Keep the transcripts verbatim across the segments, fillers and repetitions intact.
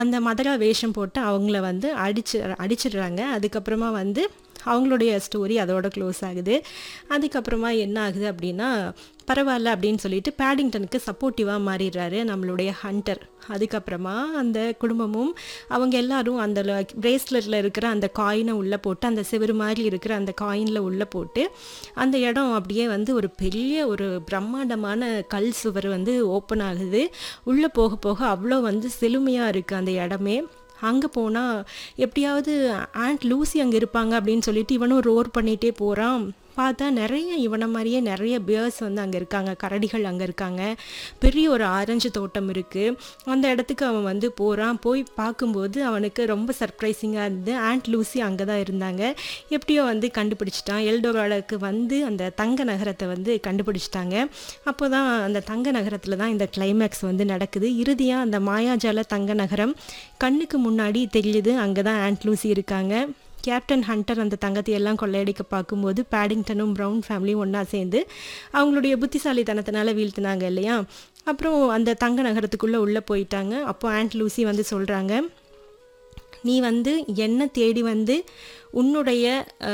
அந்த மதரா வேஷம் போட்டு அவங்கள வந்து அடிச்சு அடிச்சிடுறாங்க. அதுக்கப்புறமா வந்து அவங்களுடைய ஸ்டோரி அதோட க்ளோஸ் ஆகுது. அதுக்கப்புறமா என்ன ஆகுது அப்படின்னா, பரவால்ல அப்படின்னு சொல்லிட்டு பேடிங்டனுக்கு சப்போர்ட்டிவா மாறிடுறாரு நம்மளுடைய ஹண்டர். அதுக்கப்புறமா அந்த குடும்பமும் அவங்க எல்லாரும் அந்த பிரேஸ்லெட்ல இருக்கிற அந்த காயினை உள்ள போட்டு, அந்த செவுரு மாதிரி இருக்கிற அந்த காயின்ல உள்ள போட்டு, அந்த இடம் அப்படியே வந்து ஒரு பெரிய ஒரு பிரம்மாண்டமான கல் சுவர் வந்து ஓப்பன் ஆகுது. உள்ள போக போக அவ்வளோ வந்து செழுமையா இருக்கு அந்த இடமே. அங்கே போனால் எப்படியாவது ஆண்ட் லூசி அங்கே இருப்பாங்க அப்படின்னு சொல்லிட்டு இவனும் ரோர் பண்ணிகிட்டே போகிறான். பார்த்தா நிறைய இவனை மாதிரியே நிறைய பியர்ஸ் வந்து அங்கே இருக்காங்க, கரடிகள் அங்கே இருக்காங்க. பெரிய ஒரு ஆரஞ்சு தோட்டம் இருக்குது. அந்த இடத்துக்கு அவன் வந்து போகிறான். போய் பார்க்கும்போது அவனுக்கு ரொம்ப சர்ப்ரைசிங்காக இருந்து ஆண்ட் லூசி அங்கே தான் இருந்தாங்க. எப்படியோ வந்து கண்டுபிடிச்சிட்டான். எல்டோராடோக்கு வந்து அந்த தங்க நகரத்தை வந்து கண்டுபிடிச்சிட்டாங்க. அப்போ தான் அந்த தங்க நகரத்தில் தான் இந்த கிளைமேக்ஸ் வந்து நடக்குது. இறுதியாக அந்த மாயாஜால தங்க நகரம் கண்ணுக்கு முன்னாடி தெரியுது. அங்கே தான் ஆண்ட் லூசி இருக்காங்க. கேப்டன் ஹண்டர் அந்த தங்கத்தை எல்லாம் கொள்ளையடிக்க பார்க்கும்போது பேடிங்டனும் ப்ரவுன் ஃபேமிலியும் ஒன்றா சேர்ந்து அவங்களுடைய புத்திசாலித்தனத்தினால வீழ்த்தினாங்க இல்லையா. அப்புறம் அந்த தங்க நகரத்துக்குள்ளே உள்ளே போயிட்டாங்க. அப்போ ஆண்ட் லூசி வந்து சொல்கிறாங்க, நீ வந்து என்ன தேடி வந்து உன்னுடைய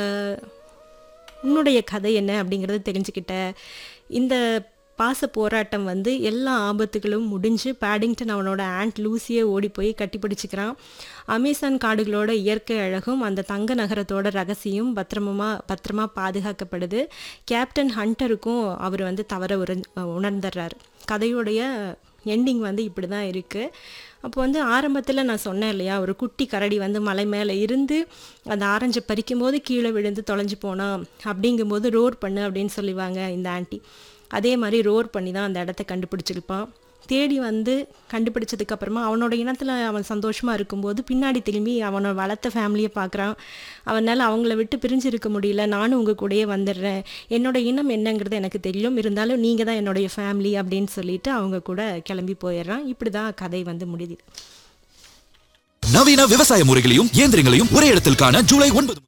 உன்னுடைய கதை என்ன அப்படிங்கிறத தெரிஞ்சுக்கிட்ட. இந்த பாச போராட்டம் வந்து எல்லா ஆபத்துகளும் முடிஞ்சு பேடிங்டன் அவனோட ஆண்ட் லூசியை ஓடி போய் கட்டிப்பிடிச்சிக்கிறான். அமேசான் காடுகளோட இயற்கை அழகும் அந்த தங்க நகரத்தோட ரகசியம் பத்திரமா பத்திரமா பாதுகாக்கப்படுது. கேப்டன் ஹண்டருக்கும் அவர் வந்து தவற உற உணர்ந்துடுறாரு. கதையோடைய எண்டிங் வந்து இப்படி தான் இருக்குது. அப்போ வந்து ஆரம்பத்தில் நான் சொன்னேன் இல்லையா, ஒரு குட்டி கரடி வந்து மலை மேலே இருந்து அந்த ஆரஞ்சை பறிக்கும்போது கீழே விழுந்து தொலைஞ்சு போனான். அப்படிங்கும்போது ரோர் பண்ணு அப்படின்னு சொல்லுவாங்க இந்த ஆண்டி. அதே மாதிரி ரோர் பண்ணி தான் அந்த இடத்த கண்டுபிடிச்சிருப்பான். தேடி வந்து கண்டுபிடிச்சதுக்கப்புறமா அவனோட இனத்தில் அவன் சந்தோஷமாக இருக்கும்போது பின்னாடி திரும்பி அவனோட வளர்த்த ஃபேமிலியை பார்க்குறான். அவனால் அவங்கள விட்டு பிரிஞ்சு இருக்க முடியல. நானும் உங்கள் கூடயே வந்துடுறேன். என்னோட இனம் என்னங்கிறது எனக்கு தெரியும், இருந்தாலும் நீங்கள் தான் என்னுடைய ஃபேமிலி அப்படின்னு சொல்லிட்டு அவங்க கூட கிளம்பி போயிடுறான். இப்படி தான் கதை வந்து முடியுது. நவீன விவசாய முறைகளையும் இயந்திரங்களையும் ஒரே இடத்தில் காண ஜூலை ஒன்பது